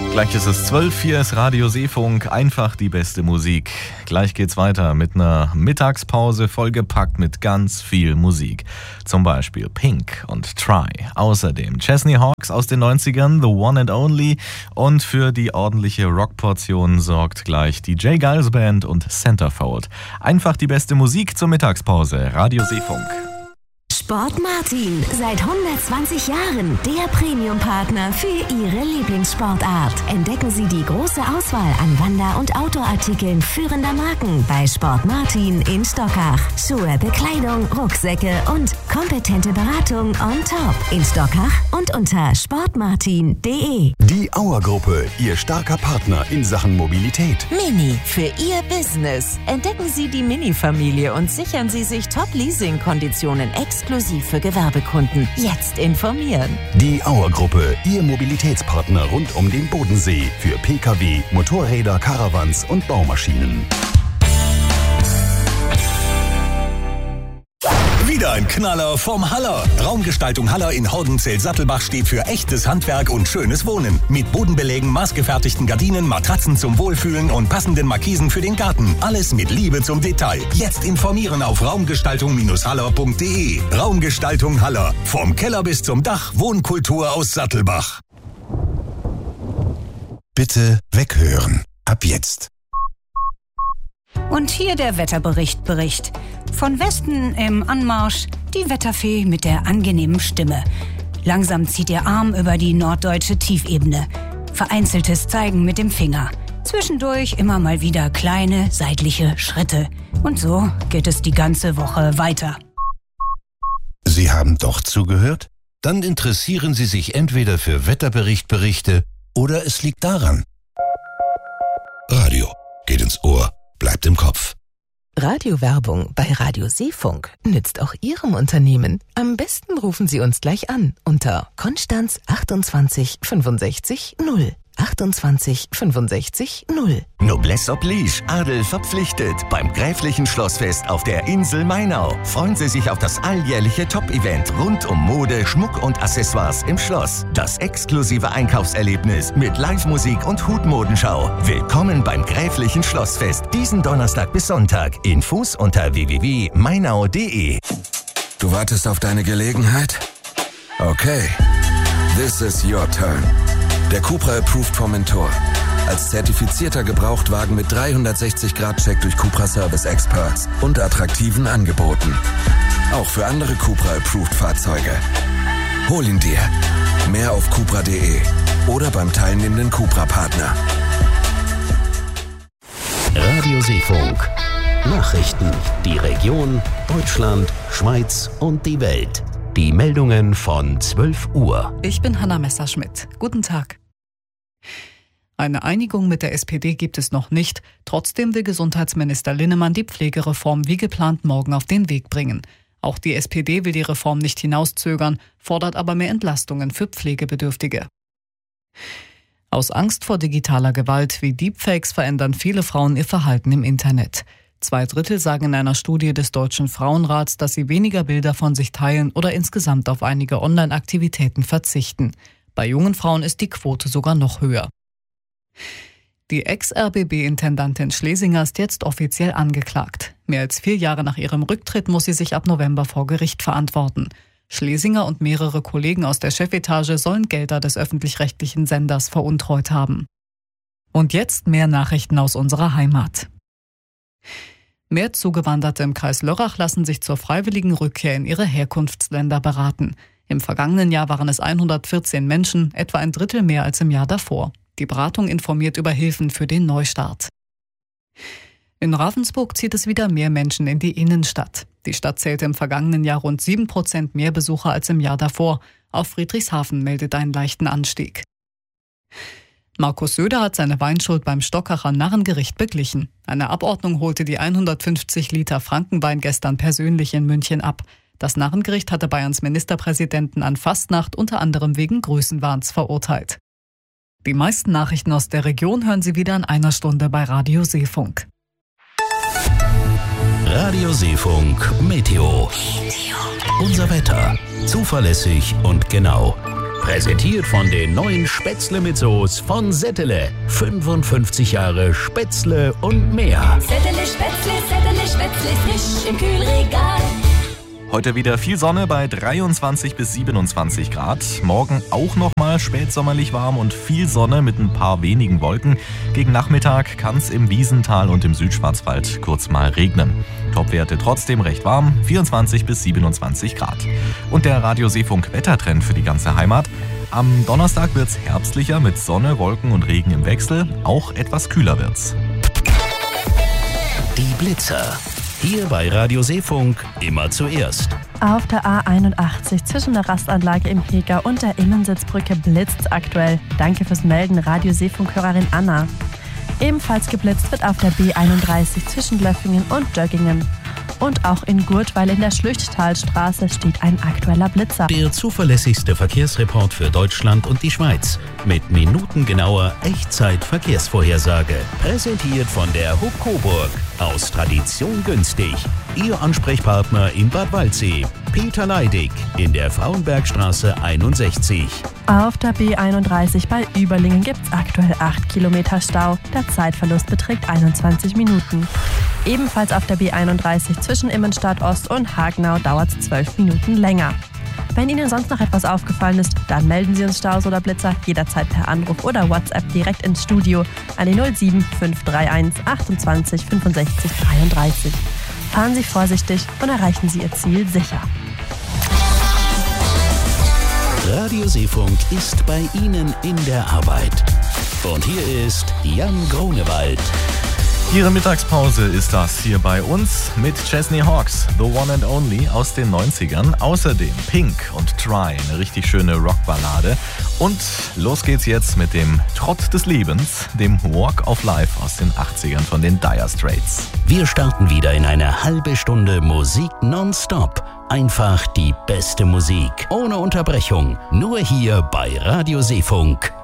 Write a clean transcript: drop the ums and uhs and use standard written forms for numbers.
Gleich ist es 12, hier ist Radio Seefunk, einfach die beste Musik. Gleich geht's weiter mit einer Mittagspause vollgepackt mit ganz viel Musik. Zum Beispiel Pink und Try. Außerdem Chesney Hawkes aus den 90ern, The One and Only. Und für die ordentliche Rockportion sorgt gleich die J. Giles Band und Centerfold. Einfach die beste Musik zur Mittagspause. Radio Seefunk. Sport Martin, seit 120 Jahren der Premium-Partner für Ihre Lieblingssportart. Entdecken Sie die große Auswahl an Wander- und Outdoor-Artikeln führender Marken bei Sport Martin in Stockach. Schuhe, Bekleidung, Rucksäcke und kompetente Beratung on top in Stockach und unter sportmartin.de. Die Auer-Gruppe, Ihr starker Partner in Sachen Mobilität. Mini für Ihr Business. Entdecken Sie die Mini-Familie und sichern Sie sich Top-Leasing-Konditionen exklusiv für Gewerbekunden. Jetzt informieren. Die Auer-Gruppe, Ihr Mobilitätspartner rund um den Bodensee für Pkw, Motorräder, Caravans und Baumaschinen. Wieder ein Knaller vom Haller. Raumgestaltung Haller in Hordenzell-Sattelbach steht für echtes Handwerk und schönes Wohnen. Mit Bodenbelägen, maßgefertigten Gardinen, Matratzen zum Wohlfühlen und passenden Markisen für den Garten. Alles mit Liebe zum Detail. Jetzt informieren auf raumgestaltung-haller.de. Raumgestaltung Haller. Vom Keller bis zum Dach. Wohnkultur aus Sattelbach. Bitte weghören. Ab jetzt. Und hier der Wetterbericht. Von Westen im Anmarsch die Wetterfee mit der angenehmen Stimme. Langsam zieht ihr Arm über die norddeutsche Tiefebene. Vereinzeltes Zeigen mit dem Finger. Zwischendurch immer mal wieder kleine seitliche Schritte. Und so geht es die ganze Woche weiter. Sie haben doch zugehört? Dann interessieren Sie sich entweder für Wetterberichte oder es liegt daran. Radio geht ins Ohr, bleibt im Kopf. Radiowerbung bei Radio Seefunk nützt auch Ihrem Unternehmen. Am besten rufen Sie uns gleich an unter Konstanz 28 65 0. 28 65 0. Noblesse oblige, Adel verpflichtet. Beim Gräflichen Schlossfest auf der Insel Mainau freuen Sie sich auf das alljährliche Top-Event rund um Mode, Schmuck und Accessoires im Schloss. Das exklusive Einkaufserlebnis mit Live-Musik und Hutmodenschau. Willkommen beim Gräflichen Schlossfest diesen Donnerstag bis Sonntag. Infos unter www.mainau.de. Du wartest auf deine Gelegenheit? Okay. This is your turn. Der Cupra Approved Formentor. Als zertifizierter Gebrauchtwagen mit 360-Grad-Check durch Cupra Service Experts und attraktiven Angeboten. Auch für andere Cupra Approved Fahrzeuge. Hol ihn dir. Mehr auf cupra.de oder beim teilnehmenden Cupra-Partner. Radio Seefunk. Nachrichten. Die Region, Deutschland, Schweiz und die Welt. Die Meldungen von 12 Uhr. Ich bin Hanna Messerschmidt. Guten Tag. Eine Einigung mit der SPD gibt es noch nicht. Trotzdem will Gesundheitsminister Linnemann die Pflegereform wie geplant morgen auf den Weg bringen. Auch die SPD will die Reform nicht hinauszögern, fordert aber mehr Entlastungen für Pflegebedürftige. Aus Angst vor digitaler Gewalt wie Deepfakes verändern viele Frauen ihr Verhalten im Internet. 2/3 sagen in einer Studie des Deutschen Frauenrats, dass sie weniger Bilder von sich teilen oder insgesamt auf einige Online-Aktivitäten verzichten. Bei jungen Frauen ist die Quote sogar noch höher. Die Ex-RBB-Intendantin Schlesinger ist jetzt offiziell angeklagt. Mehr als 4 Jahre nach ihrem Rücktritt muss sie sich ab November vor Gericht verantworten. Schlesinger und mehrere Kollegen aus der Chefetage sollen Gelder des öffentlich-rechtlichen Senders veruntreut haben. Und jetzt mehr Nachrichten aus unserer Heimat. Mehr Zugewanderte im Kreis Lörrach lassen sich zur freiwilligen Rückkehr in ihre Herkunftsländer beraten. Im vergangenen Jahr waren es 114 Menschen, etwa ein Drittel mehr als im Jahr davor. Die Beratung informiert über Hilfen für den Neustart. In Ravensburg zieht es wieder mehr Menschen in die Innenstadt. Die Stadt zählte im vergangenen Jahr rund 7% mehr Besucher als im Jahr davor. Auch Friedrichshafen meldet einen leichten Anstieg. Markus Söder hat seine Weinschuld beim Stockacher Narrengericht beglichen. Eine Abordnung holte die 150 Liter Frankenwein gestern persönlich in München ab. Das Narrengericht hatte Bayerns Ministerpräsidenten an Fastnacht unter anderem wegen Größenwahns verurteilt. Die meisten Nachrichten aus der Region hören Sie wieder in einer Stunde bei Radio Seefunk. Radio Seefunk Meteo. Unser Wetter. Zuverlässig und genau. Präsentiert von den neuen Spätzle mit Soße von Settele. 55 Jahre Spätzle und mehr. Settele Spätzle, frisch im Kühlregal. Heute wieder viel Sonne bei 23 bis 27 Grad. Morgen auch nochmal spätsommerlich warm und viel Sonne mit ein paar wenigen Wolken. Gegen Nachmittag kann es im Wiesental und im Südschwarzwald kurz mal regnen. Topwerte trotzdem recht warm, 24 bis 27 Grad. Und der Radio Seefunk Wettertrend für die ganze Heimat. Am Donnerstag wird es herbstlicher mit Sonne, Wolken und Regen im Wechsel. Auch etwas kühler wird's. Die Blitzer. Hier bei Radio Seefunk immer zuerst. Auf der A81 zwischen der Rastanlage im Heger und der Immensitzbrücke blitzt aktuell. Danke fürs Melden, Radio Seefunk-Hörerin Anna. Ebenfalls geblitzt wird auf der B31 zwischen Löffingen und Döggingen. Und auch in Gurtweil in der Schlüchttalstraße steht ein aktueller Blitzer. Der zuverlässigste Verkehrsreport für Deutschland und die Schweiz. Mit minutengenauer Echtzeit-Verkehrsvorhersage. Präsentiert von der Hub Coburg. Aus Tradition günstig. Ihr Ansprechpartner in Bad Waldsee. Peter Leidig in der Frauenbergstraße 61. Auf der B31 bei Überlingen gibt es aktuell 8 Kilometer Stau. Der Zeitverlust beträgt 21 Minuten. Ebenfalls auf der B31 zwischen Immenstadt Ost und Hagenau dauert es 12 Minuten länger. Wenn Ihnen sonst noch etwas aufgefallen ist, dann melden Sie uns Staus oder Blitzer jederzeit per Anruf oder WhatsApp direkt ins Studio an die 07 531 28 65 33. Fahren Sie vorsichtig und erreichen Sie Ihr Ziel sicher. Radio Seefunk ist bei Ihnen in der Arbeit. Und hier ist Jan Grunewald. Ihre Mittagspause ist das hier bei uns mit Chesney Hawkes, The One and Only aus den 90ern. Außerdem Pink und Try, eine richtig schöne Rockballade. Und los geht's jetzt mit dem Trott des Lebens, dem Walk of Life aus den 80ern von den Dire Straits. Wir starten wieder in eine halbe Stunde Musik nonstop. Einfach die beste Musik, ohne Unterbrechung, nur hier bei Radio Seefunk.